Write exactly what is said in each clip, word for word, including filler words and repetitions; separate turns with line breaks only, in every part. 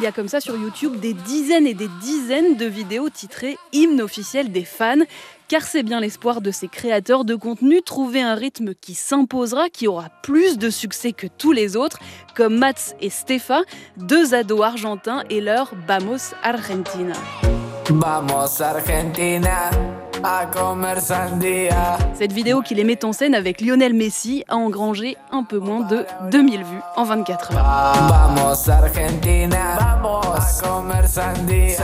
y a comme ça sur YouTube des dizaines et des dizaines de vidéos titrées « Hymne officiel des fans ». Car c'est bien l'espoir de ces créateurs de contenu, trouver un rythme qui s'imposera, qui aura plus de succès que tous les autres, comme Mats et Stefa, deux ados argentins et leur « Vamos Argentina ». Vamos Argentina, a comer sandía. Cette vidéo qui les met en scène avec Lionel Messi a engrangé un peu moins de deux mille vues en vingt-quatre heures. Vamos Argentina, vamos a comer sandía.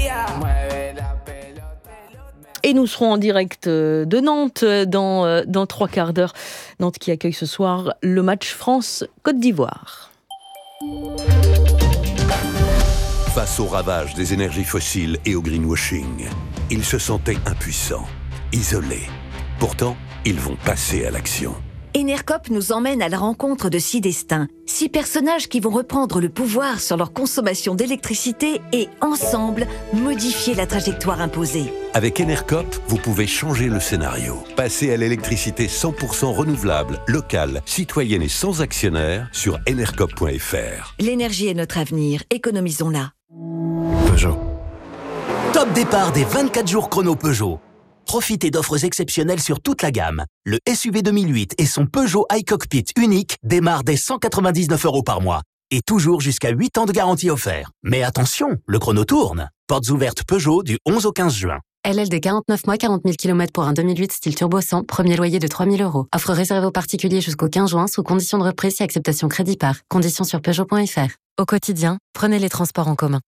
Et nous serons en direct de Nantes dans, dans trois quarts d'heure. Nantes qui accueille ce soir le match France-Côte d'Ivoire.
Face au ravage des énergies fossiles et au greenwashing, ils se sentaient impuissants, isolés. Pourtant, ils vont passer à l'action.
Enercop nous emmène à la rencontre de six destins, six personnages qui vont reprendre le pouvoir sur leur consommation d'électricité et, ensemble, modifier la trajectoire imposée.
Avec Enercop, vous pouvez changer le scénario. Passer à l'électricité cent pour cent renouvelable, locale, citoyenne et sans actionnaire sur enercop point f r.
L'énergie est notre avenir, économisons-la.
Peugeot. Top départ des vingt-quatre jours chrono Peugeot. Profitez d'offres exceptionnelles sur toute la gamme. Le S U V deux mille huit et son Peugeot iCockpit unique démarrent dès cent quatre-vingt-dix-neuf euros par mois. Et toujours jusqu'à huit ans de garantie offert. Mais attention, le chrono tourne. Portes ouvertes Peugeot du onze au quinze juin.
L L D quarante-neuf mois, quarante mille kilomètres pour un deux mille huit style turbo cent, premier loyer de trois mille euros. Offre réservée aux particuliers jusqu'au quinze juin sous condition de reprise et acceptation crédit par. Conditions sur peugeot point f r. Au quotidien, prenez les transports en commun.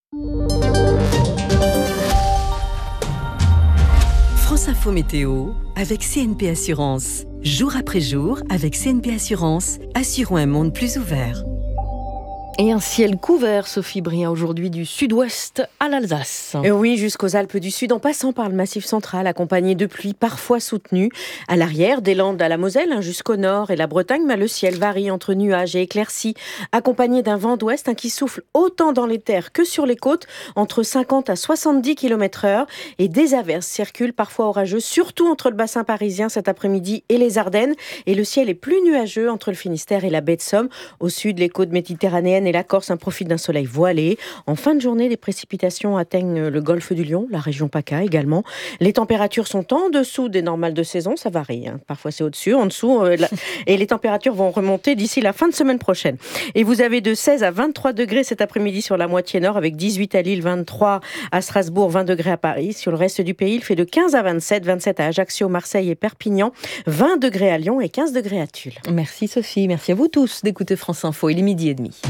France Info Météo avec C N P Assurance. Jour après jour, avec C N P Assurance, assurons un monde plus ouvert.
Et un ciel couvert, Sophie Brien, aujourd'hui du sud-ouest à l'Alsace.
Et oui, jusqu'aux Alpes du Sud, en passant par le Massif central, accompagné de pluies parfois soutenues. À l'arrière, des Landes à la Moselle, hein, jusqu'au nord et la Bretagne, mais le ciel varie entre nuages et éclaircies, accompagné d'un vent d'ouest hein, qui souffle autant dans les terres que sur les côtes, entre cinquante à soixante-dix kilomètres heure. Et des averses circulent parfois orageuses, surtout entre le bassin parisien cet après-midi et les Ardennes. Et le ciel est plus nuageux entre le Finistère et la baie de Somme. Au sud, les côtes méditerranéennes et la Corse hein, profitent d'un soleil voilé. En fin de journée, les précipitations atteignent le golfe du Lion, la région PACA également. Les températures sont en dessous des normales de saison, ça varie. Hein. Parfois c'est au-dessus, en dessous. Euh, la... Et les températures vont remonter d'ici la fin de semaine prochaine. Et vous avez de seize à vingt-trois degrés cet après-midi sur la moitié nord, avec dix-huit à Lille, vingt-trois à Strasbourg, vingt degrés à Paris. Sur le reste du pays, il fait de quinze à vingt-sept, vingt-sept à Ajaccio, Marseille et Perpignan, vingt degrés à Lyon et quinze degrés à Tulle.
Merci Sophie, merci à vous tous d'écouter France Info. Il est midi et demi.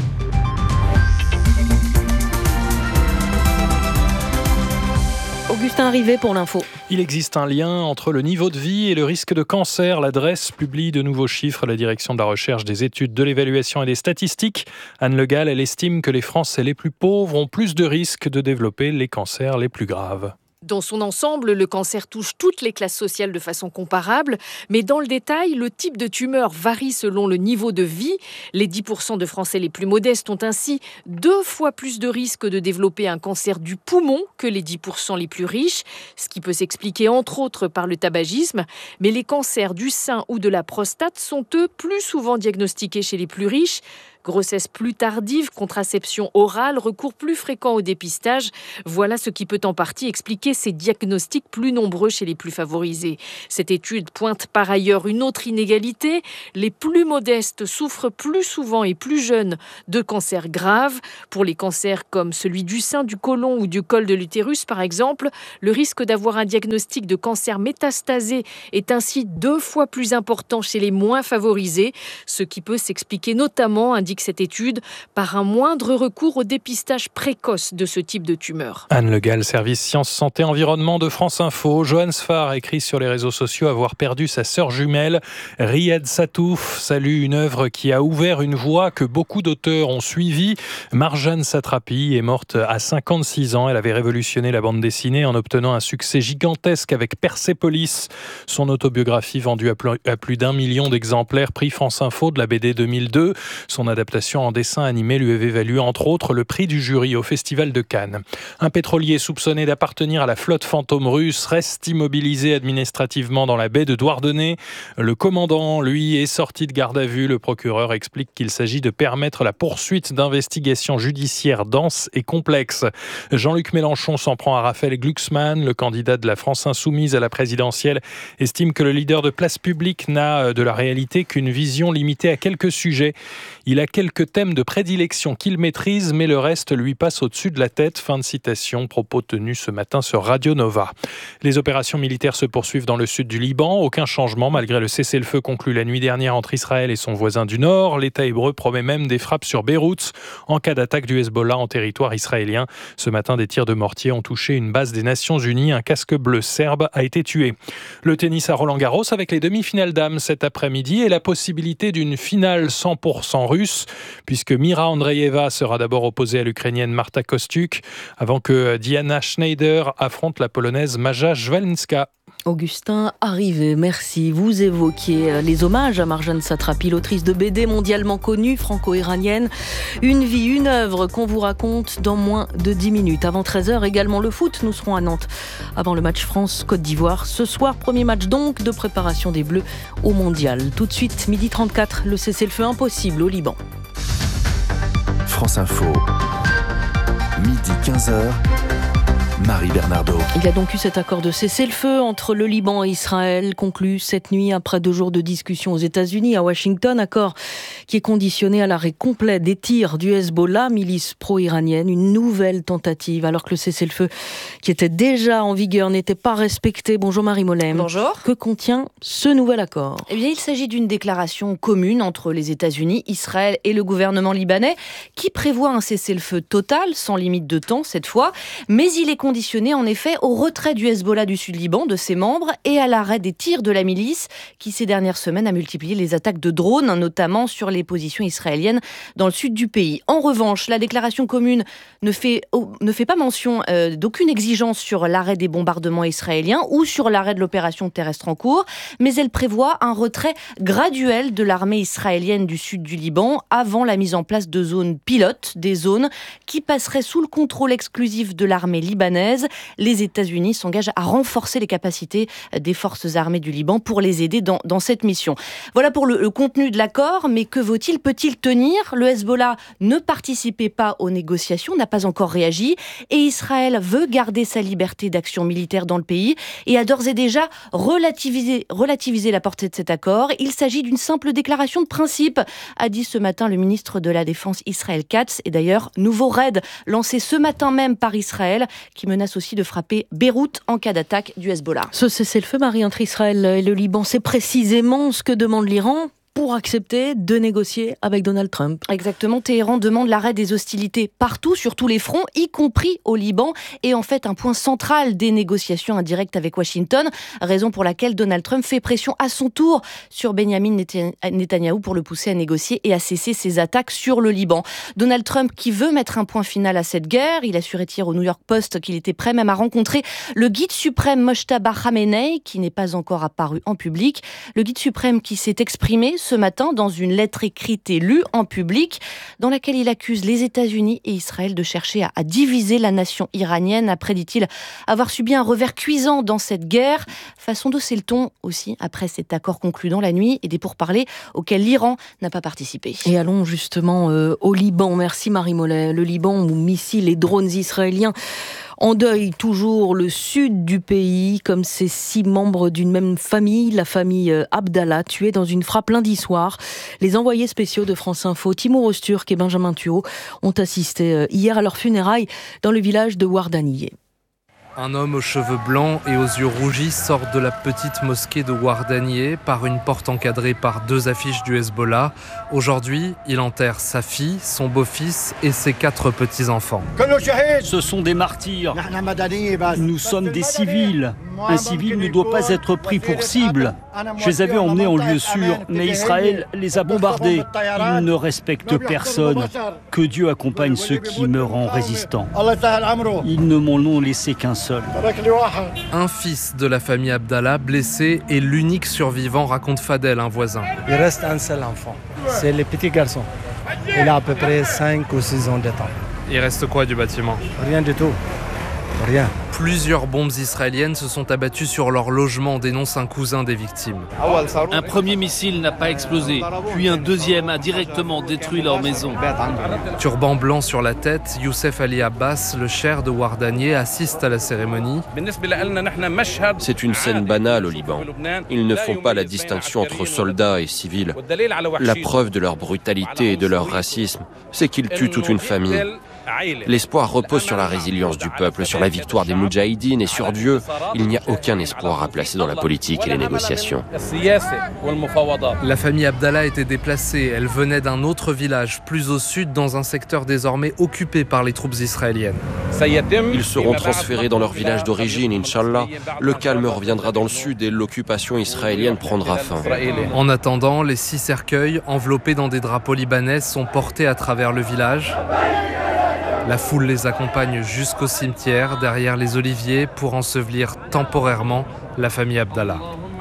Augustin Rivet pour l'info.
Il existe un lien entre le niveau de vie et le risque de cancer. L'adresse publie de nouveaux chiffres. La direction de la recherche, des études, de l'évaluation et des statistiques. Anne Le Gall, elle estime que les Français les plus pauvres ont plus de risques de développer les cancers les plus graves.
Dans son ensemble, le cancer touche toutes les classes sociales de façon comparable, mais dans le détail, le type de tumeur varie selon le niveau de vie. Les dix pour cent de Français les plus modestes ont ainsi deux fois plus de risques de développer un cancer du poumon que les dix pour cent les plus riches, ce qui peut s'expliquer entre autres par le tabagisme. Mais les cancers du sein ou de la prostate sont eux plus souvent diagnostiqués chez les plus riches. Grossesse plus tardive, contraception orale, recours plus fréquent au dépistage. Voilà ce qui peut en partie expliquer ces diagnostics plus nombreux chez les plus favorisés. Cette étude pointe par ailleurs une autre inégalité. Les plus modestes souffrent plus souvent et plus jeunes de cancers graves. Pour les cancers comme celui du sein, du côlon ou du col de l'utérus par exemple, le risque d'avoir un diagnostic de cancer métastasé est ainsi deux fois plus important chez les moins favorisés, ce qui peut s'expliquer notamment, indique cette étude, par un moindre recours au dépistage précoce de ce type de tumeur.
Anne Le Gall, service Sciences, Santé, Environnement de France Info. Johan Sfar écrit sur les réseaux sociaux avoir perdu sa sœur jumelle. Riyad Satouf salue une œuvre qui a ouvert une voie que beaucoup d'auteurs ont suivie. Marjane Satrapi est morte à cinquante-six ans. Elle avait révolutionné la bande dessinée en obtenant un succès gigantesque avec Persépolis. Son autobiographie vendue à plus d'un million d'exemplaires, prix France Info de la B D deux mille deux. Son adaptation adaptation en dessin animé lui avait valu entre autres le prix du jury au Festival de Cannes. Un pétrolier soupçonné d'appartenir à la flotte fantôme russe reste immobilisé administrativement dans la baie de Douarnenez. Le commandant, lui, est sorti de garde à vue. Le procureur explique qu'il s'agit de permettre la poursuite d'investigations judiciaires denses et complexes. Jean-Luc Mélenchon s'en prend à Raphaël Glucksmann. Le candidat de la France insoumise à la présidentielle estime que le leader de Place Publique n'a de la réalité qu'une vision limitée à quelques sujets. Il a quelques thèmes de prédilection qu'il maîtrise, mais le reste lui passe au-dessus de la tête. Fin de citation, propos tenus ce matin sur Radio Nova. Les opérations militaires se poursuivent dans le sud du Liban. Aucun changement malgré le cessez-le-feu conclu la nuit dernière entre Israël et son voisin du nord. L'État hébreu promet même des frappes sur Beyrouth en cas d'attaque du Hezbollah en territoire israélien. Ce matin, des tirs de mortier ont touché une base des Nations Unies. Un casque bleu serbe a été tué. Le tennis à Roland-Garros avec les demi-finales dames cet après-midi et la possibilité d'une finale cent pour cent russe, puisque Mira Andreeva sera d'abord opposée à l'Ukrainienne Marta Kostyuk, avant que Diana Schneider affronte la Polonaise Maja Jwalenska.
Augustin Arrivé, merci. Vous évoquiez les hommages à Marjane Satrapi, l'autrice de B D mondialement connue, franco-iranienne. Une vie, une œuvre qu'on vous raconte dans moins de dix minutes. Avant treize heures, également le foot. Nous serons à Nantes avant le match France-Côte d'Ivoire. Ce soir, premier match donc de préparation des Bleus au Mondial. Tout de suite, midi trente-quatre, le cessez-le-feu impossible au Liban.
France Info, midi quinze heures. Marie Bernardo.
Il y a donc eu cet accord de cessez-le-feu entre le Liban et Israël, conclu cette nuit après deux jours de discussion aux États-Unis, à Washington. Accord qui est conditionné à l'arrêt complet des tirs du Hezbollah, milice pro-iranienne. Une nouvelle tentative, alors que le cessez-le-feu qui était déjà en vigueur n'était pas respecté. Bonjour Marie Molem.
Bonjour.
Que contient ce nouvel accord ?
Eh bien, il s'agit d'une déclaration commune entre les États-Unis, Israël et le gouvernement libanais qui prévoit un cessez-le-feu total, sans limite de temps cette fois, mais il est conditionné en effet au retrait du Hezbollah du Sud-Liban, de ses membres, et à l'arrêt des tirs de la milice qui ces dernières semaines a multiplié les attaques de drones, notamment sur les positions israéliennes dans le sud du pays. En revanche, la déclaration commune ne fait, ne fait pas mention euh, d'aucune exigence sur l'arrêt des bombardements israéliens ou sur l'arrêt de l'opération terrestre en cours, mais elle prévoit un retrait graduel de l'armée israélienne du sud du Liban avant la mise en place de zones pilotes, des zones qui passeraient sous le contrôle exclusif de l'armée libanaise. Les États-Unis s'engagent à renforcer les capacités des forces armées du Liban pour les aider dans, dans cette mission. Voilà pour le, le contenu de l'accord, mais que vaut-il, peut-il tenir ? Le Hezbollah ne participait pas aux négociations, n'a pas encore réagi, et Israël veut garder sa liberté d'action militaire dans le pays et a d'ores et déjà relativisé, relativisé la portée de cet accord. Il s'agit d'une simple déclaration de principe, a dit ce matin le ministre de la Défense Israël Katz. Et d'ailleurs, nouveau raid lancé ce matin même par Israël, qui menace aussi de frapper Beyrouth en cas d'attaque du Hezbollah.
Ce cessez-le-feu, Marie, entre Israël et le Liban, c'est précisément ce que demande l'Iran pour accepter de négocier avec Donald Trump.
Exactement, Téhéran demande l'arrêt des hostilités partout, sur tous les fronts, y compris au Liban, et en fait un point central des négociations indirectes avec Washington, raison pour laquelle Donald Trump fait pression à son tour sur Benyamin Netanyahou pour le pousser à négocier et à cesser ses attaques sur le Liban. Donald Trump qui veut mettre un point final à cette guerre, il a assuré hier au New York Post qu'il était prêt même à rencontrer le guide suprême Mojtaba Khamenei, qui n'est pas encore apparu en public. Le guide suprême qui s'est exprimé ce matin dans une lettre écrite et lue en public dans laquelle il accuse les États-Unis et Israël de chercher à, à diviser la nation iranienne après, dit-il, avoir subi un revers cuisant dans cette guerre. Façon d'hausser le ton aussi après cet accord conclu dans la nuit et des pourparlers auxquels l'Iran n'a pas participé.
Et allons justement euh, au Liban. Merci Marie Mollet. Le Liban où missiles et drones israéliens endeuillent toujours le sud du pays, comme ces six membres d'une même famille, la famille Abdallah, tuée dans une frappe lundi soir. Les envoyés spéciaux de France Info, Timour Osturk et Benjamin Thuot, ont assisté hier à leurs funérailles dans le village de Ouardaniye.
Un homme aux cheveux blancs et aux yeux rougis sort de la petite mosquée de Ouardaniye par une porte encadrée par deux affiches du Hezbollah. Aujourd'hui, il enterre sa fille, son beau-fils et ses quatre petits-enfants.
Ce sont des martyrs. Nous sommes des civils. Un civil ne doit pas être pris pour cible. Je les avais emmenés en lieu sûr, mais Israël les a bombardés. Ils ne respectent personne. Que Dieu accompagne ceux qui meurent en résistant. Ils ne m'en ont laissé qu'un seul.
Un fils de la famille Abdallah, blessé, est l'unique survivant, raconte Fadel, un voisin.
Il reste un seul enfant, c'est le petit garçon. Il a à peu près cinq ou six ans de temps.
Il reste quoi du bâtiment?
Rien du tout. Rien.
Plusieurs bombes israéliennes se sont abattues sur leur logement, dénonce un cousin des victimes.
Un premier missile n'a pas explosé, puis un deuxième a directement détruit leur maison.
Turban blanc sur la tête, Youssef Ali Abbas, le cher de Wardanier, assiste à la cérémonie.
C'est une scène banale au Liban. Ils ne font pas la distinction entre soldats et civils. La preuve de leur brutalité et de leur racisme, c'est qu'ils tuent toute une famille. L'espoir repose sur la résilience du peuple, sur la victoire des Moudjahidines et sur Dieu. Il n'y a aucun espoir à placer dans la politique et les négociations.
La famille Abdallah était déplacée. Elle venait d'un autre village, plus au sud, dans un secteur désormais occupé par les troupes israéliennes.
Ils seront transférés dans leur village d'origine, Inch'Allah. Le calme reviendra dans le sud et l'occupation israélienne prendra fin.
En attendant, les six cercueils, enveloppés dans des drapeaux libanais, sont portés à travers le village. La foule les accompagne jusqu'au cimetière, derrière les oliviers, pour ensevelir temporairement la famille Abdallah.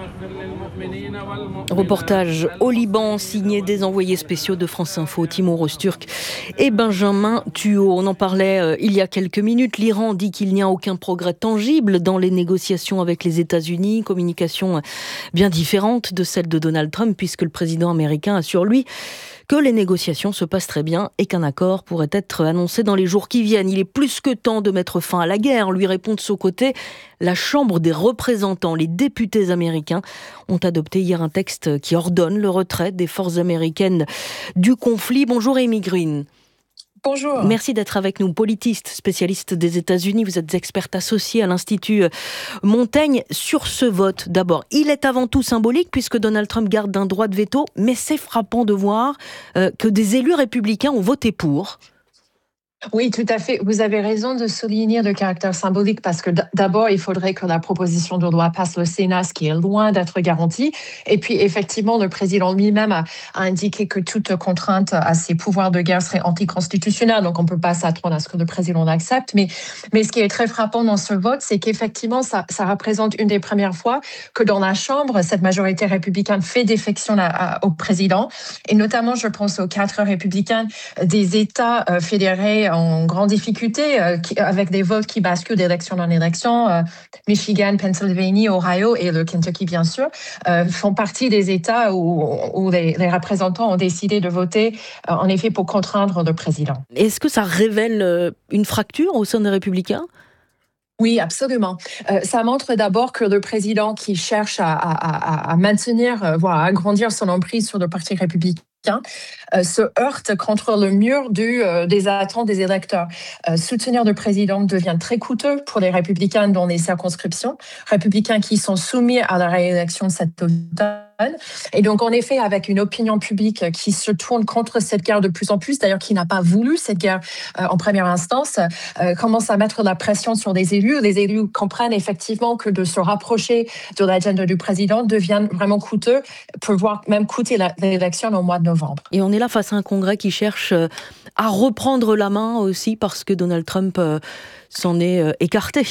Reportage au Liban, signé des envoyés spéciaux de France Info, Timur Öztürk et Benjamin Thuot. On en parlait euh, il y a quelques minutes. L'Iran dit qu'il n'y a aucun progrès tangible dans les négociations avec les États-Unis. Communication bien différente de celle de Donald Trump, puisque le président américain assure, lui, que les négociations se passent très bien et qu'un accord pourrait être annoncé dans les jours qui viennent. Il est plus que temps de mettre fin à la guerre, lui répond de son côté la Chambre des représentants. Les députés américains ont adopté hier un texte qui ordonne le retrait des forces américaines du conflit. Bonjour Amy Green.
Bonjour.
Merci d'être avec nous, politiste, spécialiste des États-Unis. Vous êtes experte associée à l'Institut Montaigne. Sur ce vote, d'abord, il est avant tout symbolique puisque Donald Trump garde un droit de veto, mais c'est frappant de voir euh, que des élus républicains ont voté pour.
Oui, tout à fait. Vous avez raison de souligner le caractère symbolique parce que d'abord, il faudrait que la proposition de loi passe au Sénat, ce qui est loin d'être garanti. Et puis, effectivement, le président lui-même a, a indiqué que toute contrainte à ses pouvoirs de guerre serait anticonstitutionnelle. Donc, on ne peut pas s'attendre à ce que le président l'accepte. Mais, mais ce qui est très frappant dans ce vote, c'est qu'effectivement, ça, ça représente une des premières fois que dans la Chambre, cette majorité républicaine fait défection à, à, au président. Et notamment, je pense aux quatre républicains des États euh, fédérés en grande difficulté, euh, qui, avec des votes qui basculent d'élection en élection. Euh, Michigan, Pennsylvanie, Ohio et le Kentucky, bien sûr, euh, font partie des États où, où les, les représentants ont décidé de voter, euh, en effet, pour contraindre le président.
Est-ce que ça révèle une fracture au sein des Républicains ?
Oui, absolument. Euh, ça montre d'abord que le président qui cherche à, à, à, à maintenir, euh, voire à agrandir son emprise sur le Parti républicain, Euh, se heurte contre le mur du, euh, des attentes des électeurs. Euh, soutenir le président devient très coûteux pour les républicains dans les circonscriptions, républicains qui sont soumis à la réélection cet automne. Et donc, en effet, avec une opinion publique qui se tourne contre cette guerre de plus en plus, d'ailleurs qui n'a pas voulu cette guerre euh, en première instance, euh, commence à mettre la pression sur les élus. Les élus comprennent effectivement que de se rapprocher de l'agenda du président devient vraiment coûteux, peut voir même coûter la, l'élection au mois de novembre.
Et on est là face à un Congrès qui cherche à reprendre la main aussi parce que Donald Trump s'en est écarté.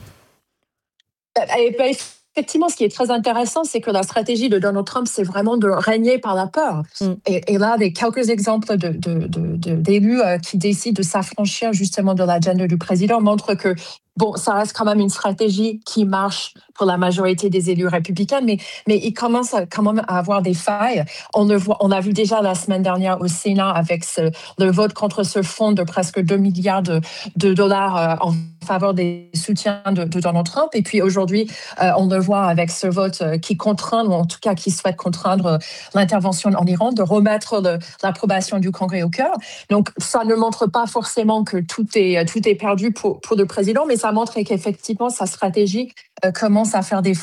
Et ben, effectivement, ce qui est très intéressant, c'est que la stratégie de Donald Trump, c'est vraiment de régner par la peur. Mm. Et, et là, des quelques exemples de, de, de, de, d'élus euh, qui décident de s'affranchir justement de l'agenda du président montrent que bon, ça reste quand même une stratégie qui marche pour la majorité des élus républicains, mais, mais il commence à, quand même à avoir des failles. On le voit, on l'a vu déjà la semaine dernière au Sénat avec ce, le vote contre ce fonds de presque deux milliards de, de dollars euh, en faveur des soutiens de, de Donald Trump. Et puis aujourd'hui, euh, on le voit avec ce vote euh, qui contraint, ou en tout cas qui souhaite contraindre euh, l'intervention en Iran, de remettre le, l'approbation du Congrès au cœur. Donc ça ne montre pas forcément que tout est, tout est perdu pour, pour le président, mais ça montre qu'effectivement sa stratégie euh, commence à faire défaut.